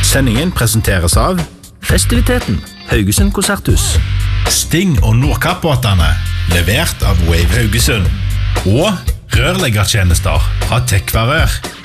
Sendingen presenteres av Festiviteten, Haugesund Konserthus. Sting og Nordkappbåtene, levert av Wave Haugesund. Og rørleggertjenester fra Tekvarør.